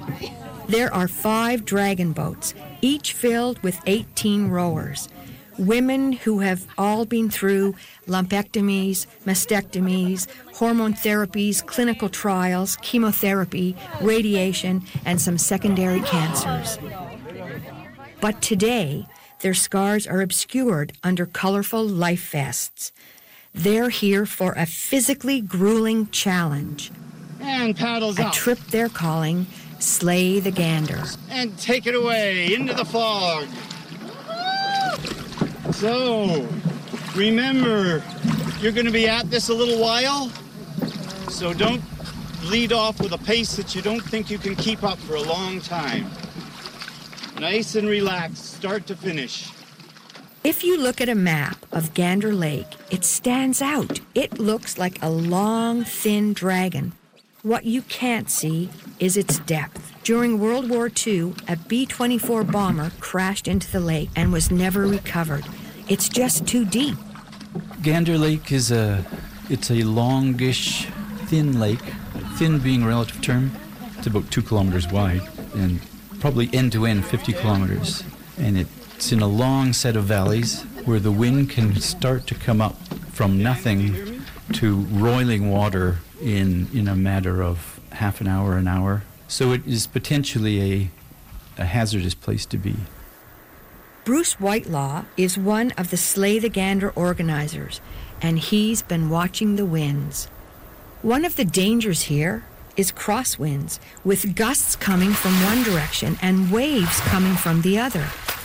There are 5 dragon boats, each filled with 18 rowers. Women who have all been through lumpectomies, mastectomies, hormone therapies, clinical trials, chemotherapy, radiation, and some secondary cancers. But today, their scars are obscured under colorful life vests. They're here for a physically grueling challenge. And paddles a up. Trip they're calling Slay the Gander. And take it away into the fog. So, remember, you're going to be at this a little while, so don't lead off with a pace that you don't think you can keep up for a long time. Nice and relaxed, start to finish. If you look at a map of Gander Lake, it stands out. It looks like a long, thin dragon. What you can't see is its depth. During World War II, a B-24 bomber crashed into the lake and was never recovered. It's just too deep. Gander Lake is it's a longish, thin lake. Thin being a relative term. It's about 2 kilometers wide and probably end-to-end 50 kilometers. And it's in a long set of valleys where the wind can start to come up from nothing to roiling water in a matter of half an hour. So it is potentially a hazardous place to be. Bruce Whitelaw is one of the Slay the Gander organizers, and he's been watching the winds. One of the dangers here is crosswinds, with gusts coming from one direction and waves coming from the other.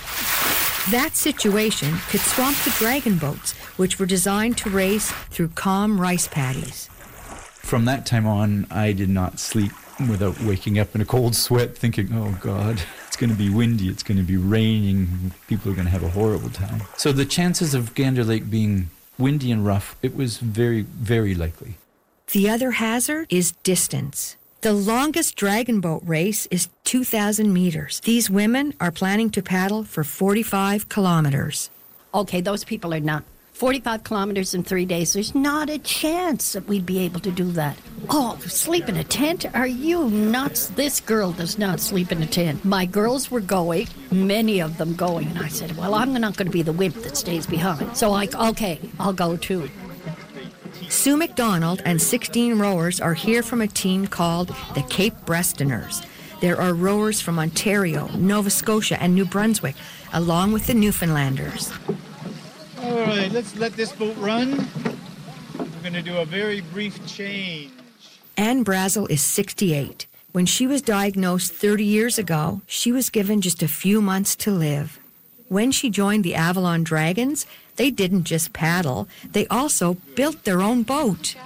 That situation could swamp the dragon boats, which were designed to race through calm rice paddies. From that time on, I did not sleep without waking up in a cold sweat thinking, oh God, it's going to be windy, it's going to be raining, people are going to have a horrible time. So the chances of Gander Lake being windy and rough, it was very, very likely. The other hazard is distance. The longest dragon boat race is 2,000 meters. These women are planning to paddle for 45 kilometers. Okay, those people are not. 45 kilometers in 3 days, there's not a chance that we'd be able to do that. Oh, sleep in a tent? Are you nuts? This girl does not sleep in a tent. My girls were going, many of them going, and I said, well, I'm not going to be the wimp that stays behind. So okay, I'll go too. Sue McDonald and 16 rowers are here from a team called the Cape Breastoners. There are rowers from Ontario, Nova Scotia, and New Brunswick, along with the Newfoundlanders. All right, let's let this boat run. We're going to do a very brief change. Anne Brazel is 68. When she was diagnosed 30 years ago, she was given just a few months to live. When she joined the Avalon Dragons, they didn't just paddle, they also built their own boat.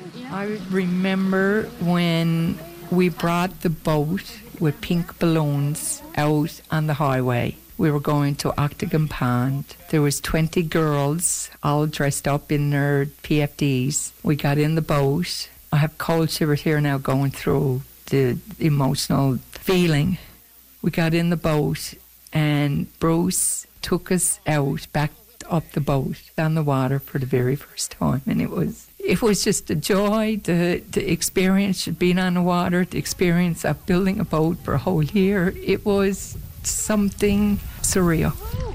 I remember when we brought the boat with pink balloons out on the highway. We were going to Octagon Pond. There was 20 girls all dressed up in their PFDs. We got in the boat. I have cold shivers here now going through the emotional feeling. We got in the boat and Bruce took us out, backed up the boat on the water for the very first time. And it was just a joy, the experience of being on the water, the experience of building a boat for a whole year. It was something surreal.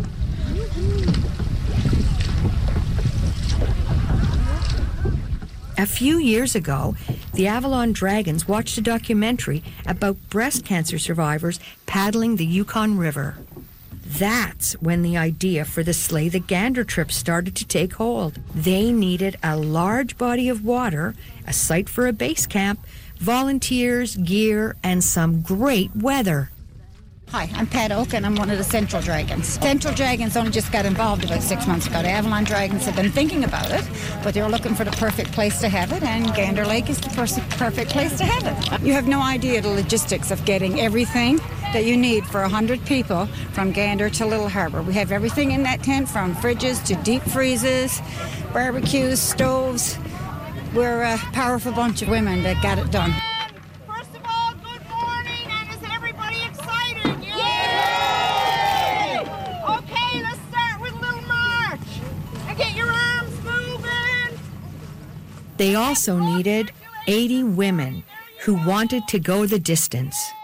A few years ago, the Avalon Dragons watched a documentary about breast cancer survivors paddling the Yukon River. That's when the idea for the Slay the Gander trip started to take hold. They needed a large body of water, a site for a base camp, volunteers, gear, and some great weather. Hi, I'm Pat Oak, and I'm one of the Central Dragons. Central Dragons only just got involved about 6 months ago. The Avalon Dragons have been thinking about it, but they were looking for the perfect place to have it, and Gander Lake is the perfect place to have it. You have no idea the logistics of getting everything that you need for 100 people from Gander to Little Harbor. We have everything in that tent, from fridges to deep freezes, barbecues, stoves. We're a powerful bunch of women that got it done. They also needed 80 women who wanted to go the distance.